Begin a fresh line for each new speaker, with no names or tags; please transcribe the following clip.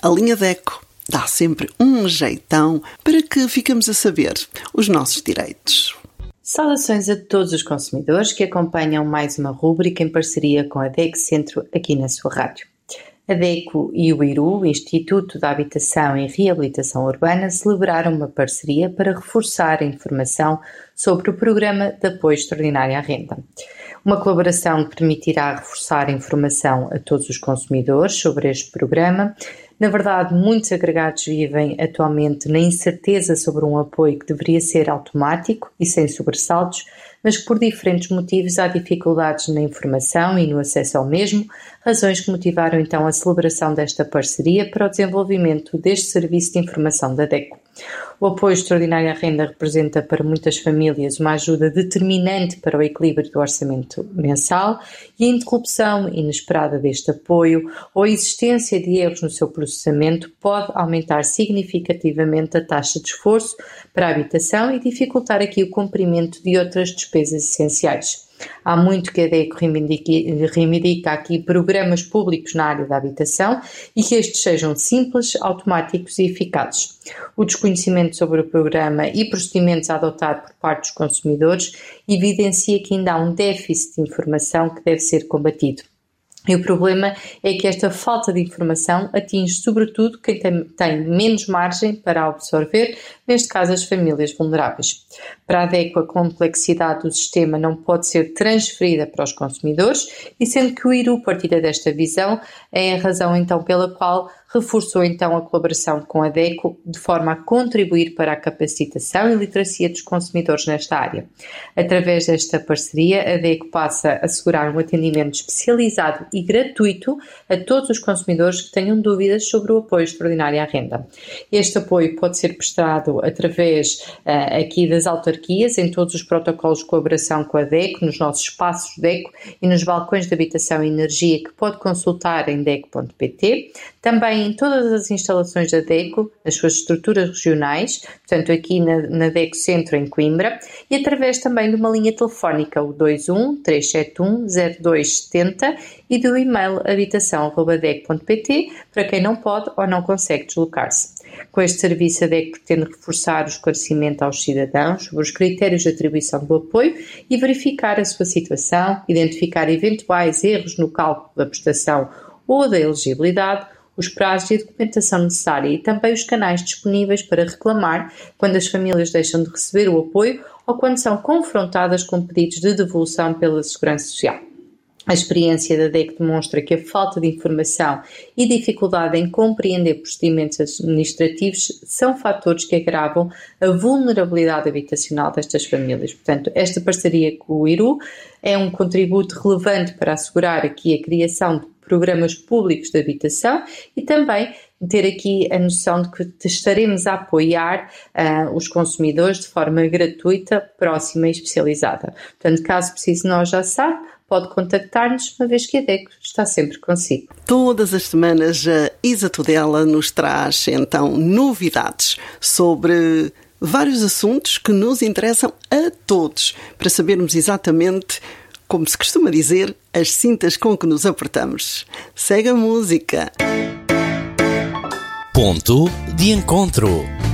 A linha DECO dá sempre um jeitão para que fiquemos a saber os nossos direitos.
Saudações a todos os consumidores que acompanham mais uma rúbrica em parceria com a DECO Centro aqui na sua rádio. A DECO e o IRU, o Instituto de Habitação e Reabilitação Urbana, celebraram uma parceria para reforçar a informação sobre o Programa de Apoio Extraordinário à Renda. Uma colaboração que permitirá reforçar a informação a todos os consumidores sobre este programa. Na verdade, muitos agregados vivem atualmente na incerteza sobre um apoio que deveria ser automático e sem sobressaltos, mas que por diferentes motivos há dificuldades na informação e no acesso ao mesmo, razões que motivaram então a celebração desta parceria para o desenvolvimento deste serviço de informação da DECO. O apoio extraordinário à renda representa para muitas famílias uma ajuda determinante para o equilíbrio do orçamento mensal e a interrupção inesperada deste apoio ou a existência de erros no seu processamento pode aumentar significativamente a taxa de esforço para a habitação e dificultar aqui o cumprimento de outras despesas essenciais. Há muito que a DECO reivindica aqui programas públicos na área da habitação e que estes sejam simples, automáticos e eficazes. O desconhecimento sobre o programa e procedimentos a adotar por parte dos consumidores evidencia que ainda há um déficit de informação que deve ser combatido. E o problema é que esta falta de informação atinge sobretudo quem tem menos margem para absorver, neste caso as famílias vulneráveis. Para a DECO, a complexidade do sistema não pode ser transferida para os consumidores e sendo que o IRU partilha desta visão, é a razão então pela qual reforçou então a colaboração com a DECO de forma a contribuir para a capacitação e literacia dos consumidores nesta área. Através desta parceria, a DECO passa a assegurar um atendimento especializado e gratuito a todos os consumidores que tenham dúvidas sobre o apoio extraordinário à renda. Este apoio pode ser prestado através aqui das autarquias, em todos os protocolos de colaboração com a DECO, nos nossos espaços DECO e nos balcões de habitação e energia que pode consultar em deco.pt. Também em todas as instalações da DECO, nas suas estruturas regionais, portanto aqui na DECO Centro em Coimbra, e através também de uma linha telefónica, o 21 371 0270 e do e-mail habitação@deco.pt para quem não pode ou não consegue deslocar-se. Com este serviço, a DECO pretende reforçar o esclarecimento aos cidadãos sobre os critérios de atribuição do apoio e verificar a sua situação, identificar eventuais erros no cálculo da prestação ou da elegibilidade, os prazos e a documentação necessária e também os canais disponíveis para reclamar quando as famílias deixam de receber o apoio ou quando são confrontadas com pedidos de devolução pela Segurança Social. A experiência da DECO demonstra que a falta de informação e dificuldade em compreender procedimentos administrativos são fatores que agravam a vulnerabilidade habitacional destas famílias. Portanto, esta parceria com o IRU é um contributo relevante para assegurar aqui a criação de programas públicos de habitação e também ter aqui a noção de que estaremos a apoiar os consumidores de forma gratuita, próxima e especializada. Portanto, caso precise, nós já sabe, pode contactar-nos, uma vez que a DECO está sempre consigo.
Todas as semanas a Isa Tudela nos traz, então, novidades sobre vários assuntos que nos interessam a todos, para sabermos exatamente, como se costuma dizer, as cintas com que nos apertamos. Segue a música.
Ponto de encontro.